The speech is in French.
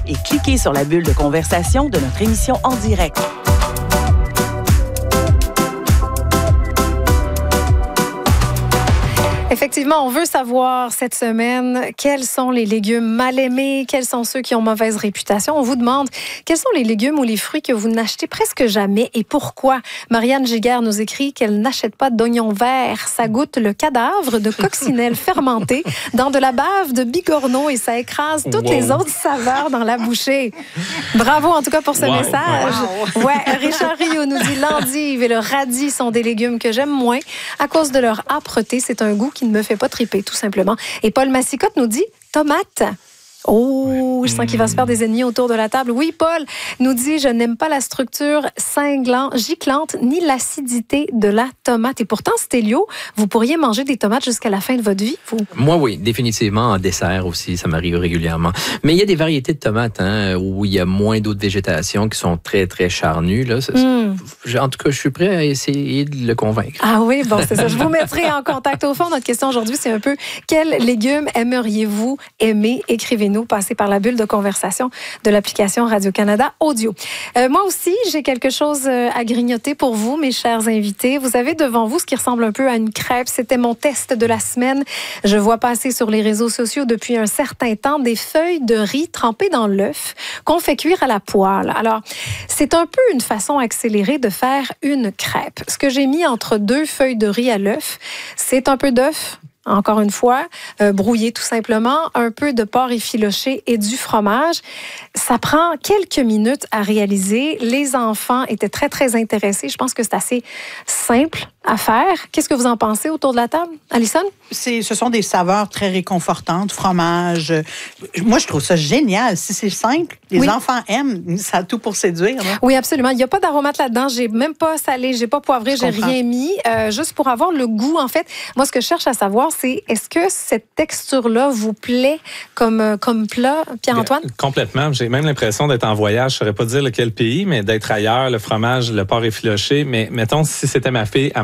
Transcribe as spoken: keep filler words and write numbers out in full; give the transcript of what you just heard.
et cliquez sur la bulle de conversation de notre émission en direct. Effectivement, on veut savoir cette semaine quels sont les légumes mal aimés, quels sont ceux qui ont mauvaise réputation. On vous demande quels sont les légumes ou les fruits que vous n'achetez presque jamais et pourquoi. Marianne Giguère nous écrit qu'elle n'achète pas d'oignons verts. Ça goûte le cadavre de coccinelle fermentée dans de la bave de bigorneau et ça écrase toutes wow. les autres saveurs dans la bouchée. Bravo en tout cas pour ce wow. message. Wow. Ouais, Richard Rio nous dit l'endive et le radis sont des légumes que j'aime moins à cause de leur âpreté. C'est un goût qui ne me fait pas triper, tout simplement. Et Paul Massicotte nous dit tomate. Oh, je sens qu'il va se faire des ennemis autour de la table. Oui, Paul nous dit, je n'aime pas la structure cinglante, giclante, ni l'acidité de la tomate. Et pourtant, Stélio, vous pourriez manger des tomates jusqu'à la fin de votre vie, vous? Moi, oui, définitivement. En dessert aussi, ça m'arrive régulièrement. Mais il y a des variétés de tomates hein, où il y a moins d'autres végétations qui sont très, très charnues. Là. Mm. En tout cas, je suis prêt à essayer de le convaincre. Ah oui, bon, c'est ça. Je vous mettrai en contact. Au fond, notre question aujourd'hui, c'est un peu, quels légumes aimeriez-vous aimer? Écrivez-nous. Passer par la bulle de conversation de l'application Radio-Canada Audio. Euh, moi aussi, j'ai quelque chose à grignoter pour vous, mes chers invités. Vous avez devant vous ce qui ressemble un peu à une crêpe. C'était mon test de la semaine. Je vois passer sur les réseaux sociaux depuis un certain temps des feuilles de riz trempées dans l'œuf qu'on fait cuire à la poêle. Alors, c'est un peu une façon accélérée de faire une crêpe. Ce que j'ai mis entre deux feuilles de riz à l'œuf, c'est un peu d'œuf, encore une fois, euh, brouillé tout simplement, un peu de porc effiloché et du fromage. Ça prend quelques minutes à réaliser. Les enfants étaient très, très intéressés. Je pense que c'est assez simple à faire. Qu'est-ce que vous en pensez autour de la table? Alison? C'est, ce sont des saveurs très réconfortantes, fromage. Moi, je trouve ça génial. Si c'est simple, les oui. enfants aiment. Ça a tout pour séduire. Là. Oui, absolument. Il n'y a pas d'aromates là-dedans. J'ai même pas salé, j'ai pas poivré, je j'ai comprends. rien mis. Euh, juste pour avoir le goût, en fait. Moi, ce que je cherche à savoir, c'est est-ce que cette texture-là vous plaît comme, comme plat, Pierre-Antoine? Bien, complètement. J'ai même l'impression d'être en voyage. Je ne saurais pas dire lequel pays, mais d'être ailleurs, le fromage, le porc effiloché. Mais mettons, si c'était ma fille, elle